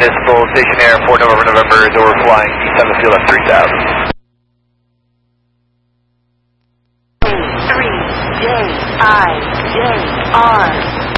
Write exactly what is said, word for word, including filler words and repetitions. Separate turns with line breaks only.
Municipal, Station Air, four November, November, is overflying east on the field at three thousand.
three J I J R